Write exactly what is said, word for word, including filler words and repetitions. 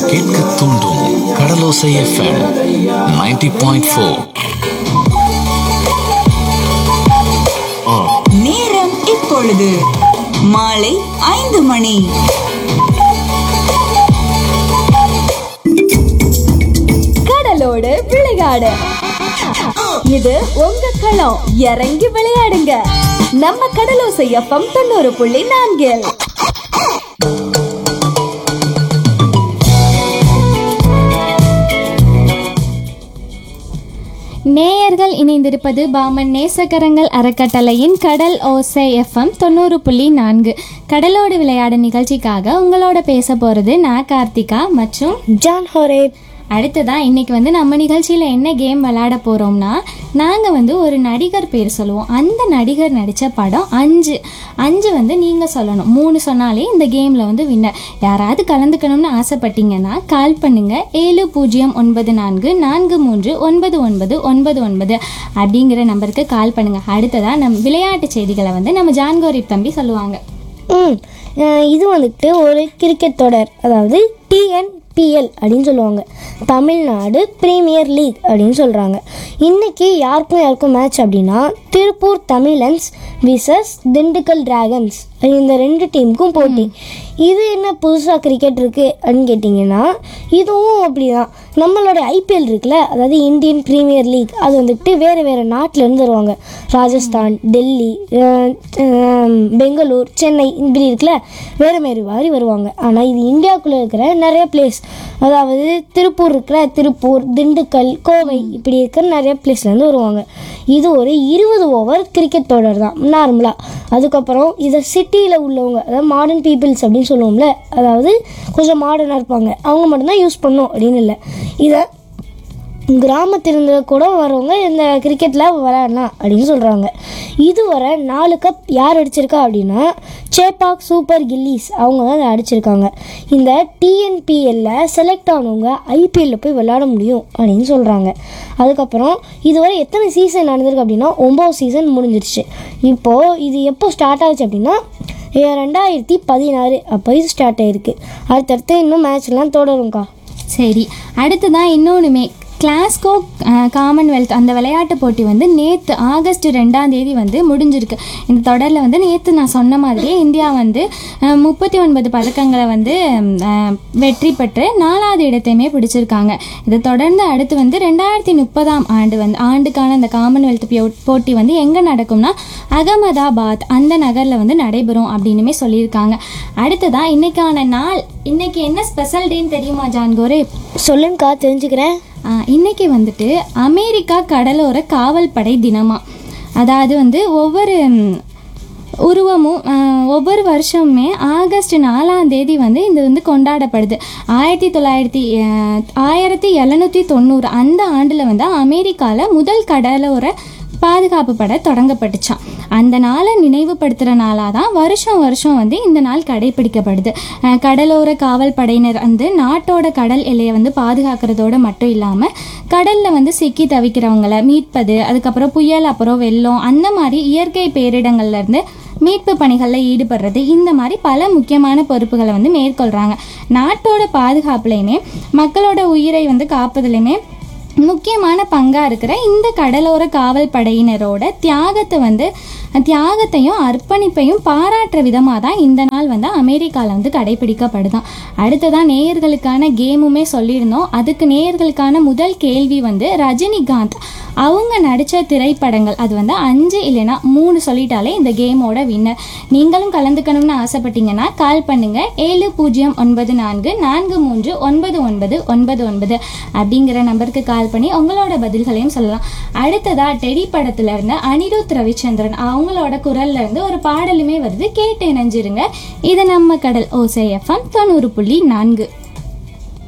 கேட்க தூண்டும் கடலோசை FM ninety point four. நேரம் இப்பொழுது மாலை ஐந்து மணி. கடலோடு விளையாடு, இது உங்க களம். இறங்கி விளையாடுங்க, நம்ம கடலோசை எஃப்எம் தொண்ணூறு புள்ளி நான்கில். நேயர்கள் இணைந்திருப்பது பாமன் நேசகரங்கள் அறக்கட்டளையின் கடல் ஓசை எஃப்எம் தொண்ணூறு புள்ளி நான்கு கடலோடு விளையாடு நிகழ்ச்சிக்காக உங்களோட பேச போகிறது நான் கார்த்திகா மற்றும் ஜான் ஹோரே. அடுத்ததான் இன்னைக்கு வந்து நம்ம நிகழ்ச்சியில் என்ன கேம் விளையாட போகிறோம்னா, நாங்கள் வந்து ஒரு நடிகர் பேர் சொல்லுவோம். அந்த நடிகர் நடித்த படம் அஞ்சு அஞ்சு வந்து நீங்கள் சொல்லணும். மூணு சொன்னாலே இந்த கேமில் வந்து வின்னர். யாராவது கலந்துக்கணும்னு ஆசைப்பட்டீங்கன்னா கால் பண்ணுங்கள் ஏழு பூஜ்ஜியம் ஒன்பது நான்கு நான்கு மூன்று ஒன்பது ஒன்பது ஒன்பது ஒன்பது அப்படிங்கிற நம்பருக்கு கால் பண்ணுங்கள். அடுத்ததாக நம் விளையாட்டு செய்திகளை வந்து நம்ம ஜான்கோரிப் தம்பி சொல்லுவாங்க. ம் இது வந்துட்டு ஒரு கிரிக்கெட் தொடர், அதாவது டிஎன்பிஎல் அப்படின்னு சொல்லுவாங்க, தமிழ்நாடு பிரீமியர் லீக் அப்படின்னு சொல்கிறாங்க. இன்றைக்கி யாருக்கும் யாருக்கும் மேட்ச் அப்படின்னா திருப்பூர் தமிழன்ஸ் விசஸ் திண்டுக்கல் டிராகன்ஸ், இந்த ரெண்டு டீமுக்கும் போட்டி. இது என்ன புதுசாக கிரிக்கெட் இருக்குது அப்படின்னு கேட்டிங்கன்னா, இதுவும் அப்படி தான். நம்மளோட ஐபிஎல் இருக்குல்ல, அதாவது இந்தியன் பிரீமியர் லீக், அது வந்துட்டு வேறு வேறு நாட்டிலேருந்து வருவாங்க. ராஜஸ்தான், டெல்லி, பெங்களூர், சென்னை இப்படி இருக்குல்ல, வேறு மாரி மாதிரி வருவாங்க. ஆனால் இது இந்தியாவுக்குள்ளே இருக்கிற நிறைய பிளேஸ், அதாவது திருப்பூர் இருக்கிற திருப்பூர், திண்டுக்கல், கோவை இப்படி இருக்கிற நிறைய பிளேஸ்லேருந்து வருவாங்க. இது ஒரு இருபது ஓவர் கிரிக்கெட் தொடர் தான் நார்மலாக. அதுக்கப்புறம் இதை சிட்டியில் உள்ளவங்க, அதாவது மாடர்ன் பீப்புள்ஸ் அப்படின்னு சொல்லுவோம்ல, அதாவது கொஞ்சம் மாடர்னாக இருப்பாங்க, அவங்க மட்டும்தான் யூஸ் பண்ணோம் அப்படின்னு இல்லை. இதை கிராமத்திலிருந்து கூட வரவங்க இந்த கிரிக்கெட்டில் விளையாடலாம் அப்படின்னு சொல்கிறாங்க. இதுவரை நாலு கப் யார் அடிச்சிருக்கா அப்படின்னா சேப்பாக் சூப்பர் கில்லிஸ், அவங்க தான் அதை அடிச்சிருக்காங்க. இந்த டிஎன்பிஎல்ல செலக்ட் ஆனவங்க ஐபிஎல்ல போய் விளையாட முடியும் அப்படின்னு சொல்கிறாங்க. அதுக்கப்புறம் இதுவரை எத்தனை சீசன் நடந்திருக்கு அப்படின்னா ஒம்பது சீசன் முடிஞ்சிருச்சு. இப்போது இது எப்போ ஸ்டார்ட் ஆச்சு அப்படின்னா ரெண்டாயிரத்தி பதினாறு அப்போ இது ஸ்டார்ட் ஆகிருக்கு. அடுத்தடுத்து இன்னும் மேட்ச்லாம் தொடரும்க்கா. சரி, அடுத்ததான் இன்னொன்றுமே கிளாஸ்கோ காமன்வெல்த் அந்த விளையாட்டு போட்டி வந்து நேற்று ஆகஸ்ட் ரெண்டாம் தேதி வந்து முடிஞ்சிருக்கு. இந்த தொடரில் வந்து நேற்று நான் சொன்ன மாதிரியே இந்தியா வந்து முப்பத்தி ஒன்பது பதக்கங்களை வந்து வெற்றி பெற்று நாலாவது இடத்தையுமே பிடிச்சிருக்காங்க. இதை தொடர்ந்து அடுத்து வந்து ரெண்டாயிரத்தி முப்பதாம் ஆண்டு வந்து ஆண்டுக்கான இந்த காமன்வெல்த் போட்டி வந்து எங்கே நடக்கும்னா அகமதாபாத் அந்த நகரில் வந்து நடைபெறும் அப்படின்னுமே சொல்லியிருக்காங்க. அடுத்ததான் இன்னைக்கான நாள், இன்னைக்கு என்ன ஸ்பெஷல் டேன்னு தெரியுமா ஜான்கோரே? சொல்லுங்கக்கா, தெரிஞ்சுக்கிறேன். இன்னைக்கு வந்துட்டு அமெரிக்கா கடலோர காவல் படை தினமா. அதாவது வந்து ஒவ்வொரு உருவமும் ஒவ்வொரு வருஷமுமே ஆகஸ்ட் நாலாம் தேதி வந்து இது வந்து கொண்டாடப்படுது. ஆயிரத்தி தொள்ளாயிரத்தி ஆயிரத்தி எழுநூற்றி தொண்ணூறு அந்த ஆண்டில் வந்து அமெரிக்காவில் முதல் கடலோர பாதுகாப்பு படை தொடங்கப்பட்டுச்சான். அந்த நாளை நினைவுபடுத்துகிற நாளாக தான் வருஷம் வருஷம் வந்து இந்த நாள் கடைபிடிக்கப்படுது. கடலோர காவல் படையினர் வந்து நாட்டோட கடல் எல்லையை வந்து பாதுகாக்கிறதோடு மட்டும் இல்லாமல் கடலில் வந்து சிக்கி தவிக்கிறவங்களை மீட்பது, அதுக்கப்புறம் புயல், அப்புறம் வெள்ளம், அந்த மாதிரி இயற்கை பேரிடங்கள்லேருந்து மீட்பு பணிகளில் ஈடுபடுறது, இந்த மாதிரி பல முக்கியமான பொறுப்புகளை வந்து மேற்கொள்கிறாங்க. நாட்டோட பாதுகாப்புலையுமே மக்களோட உயிரை வந்து காப்பதுலையுமே முக்கியமான பங்காக இருக்கிற இந்த கடலோர காவல் படையினரோட தியாகத்தை வந்து தியாகத்தையும் அர்ப்பணிப்பையும் பாராட்டுற விதமாக தான் இந்த நாள் வந்து அமெரிக்காவில் வந்து கடைபிடிக்கப்படுதான். அடுத்ததான் நேயர்களுக்கான கேமுமே சொல்லியிருந்தோம். அதுக்கு நேயர்களுக்கான முதல் கேள்வி வந்து ரஜினிகாந்த் அவங்க நடித்த திரைப்படங்கள், அது வந்து அஞ்சு இல்லைன்னா மூணு சொல்லிட்டாலே இந்த கேமோட வின்னர். நீங்களும் கலந்துக்கணும்னு ஆசைப்பட்டீங்கன்னா கால் பண்ணுங்கள் ஏழு பூஜ்ஜியம் ஒன்பது நான்கு நான்கு மூன்று ஒன்பது ஒன்பது ஒன்பது ஒன்பது அப்படிங்கிற நம்பருக்கு கால் பண்ணி உங்களோட பதில்களையும் சொல்லலாம். அடுத்ததாக டெடி படத்துல இருந்து அனிருத் ரவிச்சந்திரன் அவங்களோட குரல்ல இருந்து ஒரு பாடலுமே வருது, கேட்டு இணைஞ்சிருங்க. இது நம்ம கடல் ஓசை எஃப்எம் தொண்ணூறு புள்ளி நான்கு.